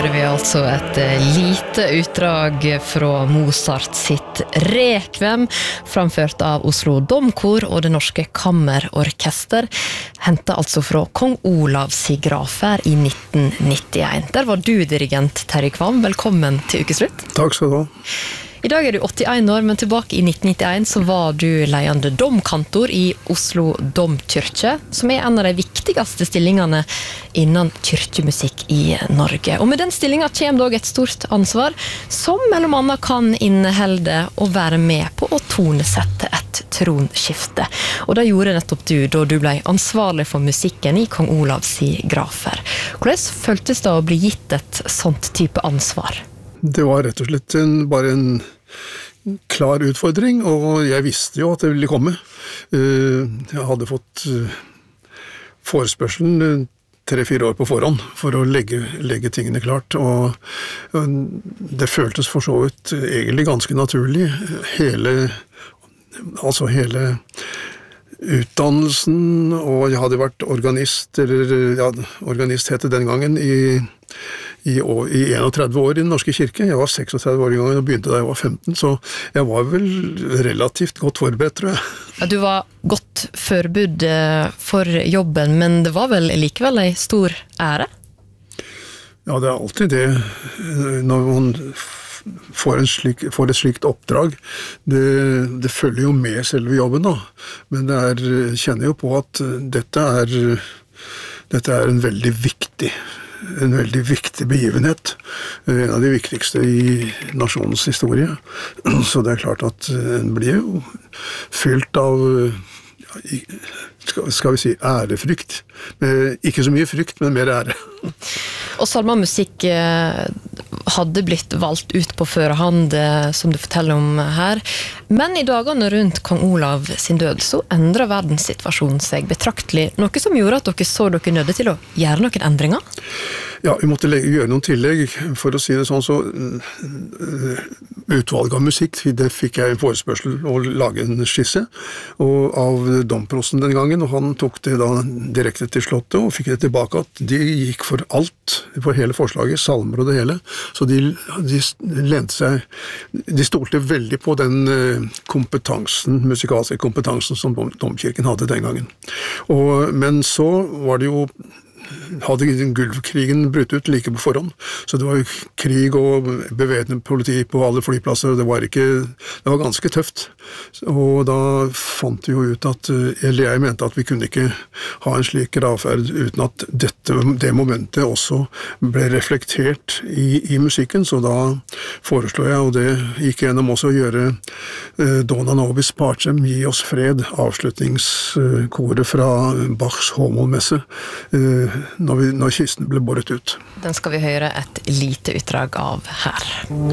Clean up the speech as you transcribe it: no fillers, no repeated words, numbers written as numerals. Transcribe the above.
hører vi altså et lite utdrag fra Mozart sitt Requiem, framført av Oslo Domkor og det norske kammerorkester, hentet altså fra Kong Olavs grafer i 1991. Der var du dirigent, Terje Kvam. Velkommen til Ukeslutt. Takk skal du ha. I dag er du 81 år, men tilbake i 1991 så var du ledende domkantor i Oslo Domkirke, som er en av de viktigste stillingene innen kyrkjemusikk i Norge. Og med den stillingen kommer dog et stort ansvar, som mellom annet kan innehelde å være med på å tonesette et tronskifte. Og det gjorde nettopp du, da du ble ansvarlig for musikken i Kong Olavs grafer. Hvordan føltes det å bli gitt et sånt type ansvar? Det var rett og slett bare en klar utfordring, og jeg visste jo at det ville komme. Jeg hadde fått forespørselen 3-4 år på forhånd for å legge tingene klart, og det føltes for så vidt egentlig ganske naturlig. Hele utdannelsen, og jeg hadde vært organist, organist het det den gangen, i 31 år i den norske kirke. Jeg var 36 år i gangen og begynte da jeg var 15, så jeg var vel relativt godt forberedt, tror jeg. Ja, du var godt forberedt for jobben, men det var vel likevel en stor ære? Ja, det er alltid det når man får et slikt oppdrag. Det følger jo med selve jobben da, men kjenner jo på at dette er en veldig viktig begivenhet, en av de viktigste i nasjonens historie. Så det er klart at en blir jo fylt av, skal vi si, ærefrykt. Ikke så mye frykt, men mer ære. Og salmamusikk hadde blitt valgt ut på førehånd, som du forteller om her. Men i dagene rundt Kong Olav sin død, så endret verdenssituasjonen seg betraktelig. Noe som gjorde at dere så dere nødde til å gjøre noen endringer? Ja, vi måtte gjøre noen tillegg. For å si det sånn, så utvalg av musikk, det fikk jeg en forespørsel å lage en skisse av domprosten den gangen, og han tok det da direkte til slottet og fikk det tilbake at de gikk for alt, for hele forslaget, salmer og det hele. Så de lente seg, de stolte veldig på den musikalske kompetansen som domkirken hadde den gangen. Men så var det jo hadde Gulfkrigen brutt ut like på forhånd, så det var jo krig og bevæpnet politi på alle flyplasser, og det var ganske tøft. Og da fant vi jo ut at, eller jeg mente at vi kunne ikke ha en slik gravferd uten at det momentet også ble reflektert i musikken, så da foreslår jeg, og det gikk gjennom også å gjøre Dona nobis pacem, gi oss fred, avslutningskoret fra Bachs Homolmesse, når kisten ble båret ut. Den skal vi høre et lite utdrag av her.